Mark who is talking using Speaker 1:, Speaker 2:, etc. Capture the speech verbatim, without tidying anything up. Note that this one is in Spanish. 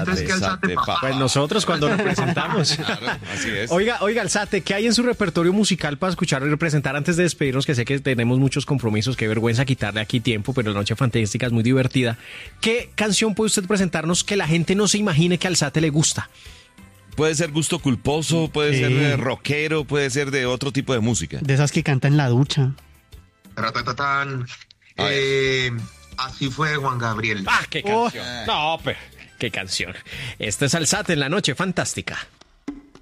Speaker 1: Antes que Alzate, papá.
Speaker 2: Pues nosotros cuando representamos.
Speaker 3: Claro, así es.
Speaker 2: Oiga, oiga, Alzate, ¿qué hay en su repertorio musical para escuchar y representar antes de despedirnos? Que sé que tenemos muchos compromisos, qué vergüenza quitarle aquí tiempo, pero la Noche Fantástica es muy divertida. ¿Qué canción puede usted presentarnos que la gente no se imagine que a Alzate le gusta?
Speaker 3: Puede ser gusto culposo, puede
Speaker 4: Sí.
Speaker 3: ser eh, rockero, puede ser de otro tipo de música.
Speaker 4: De esas que canta en la ducha.
Speaker 1: Ratatatán.
Speaker 3: A ver.
Speaker 1: Eh, así fue Juan Gabriel.
Speaker 2: ¡Ah, qué canción! No, pero qué canción. Esto es Alzate en la Noche Fantástica.